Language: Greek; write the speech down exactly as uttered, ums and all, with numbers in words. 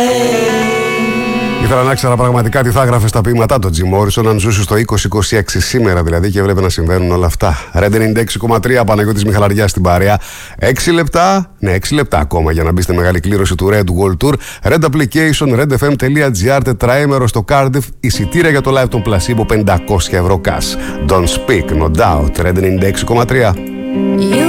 Ήθελα να ξέρω πραγματικά τι θα έγραφε στα ποίηματά του Jim Morrison αν ζούσε στο είκοσι είκοσι έξι σήμερα δηλαδή και έβλεπε να συμβαίνουν όλα αυτά. Red ενενήντα έξι κόμμα τρία, Παναγιώτης Μιχαλαριάς στην παρέα. έξι λεπτά, ναι, έξι λεπτά ακόμα για να μπει στη μεγάλη κλήρωση του Red World Tour. Red Application, red f m dot g r, τετραήμερο στο Cardiff, εισιτήρια για το live των Placebo, πεντακόσια ευρώ cash. Don't speak, no doubt. Red ενενήντα έξι κόμμα τρία.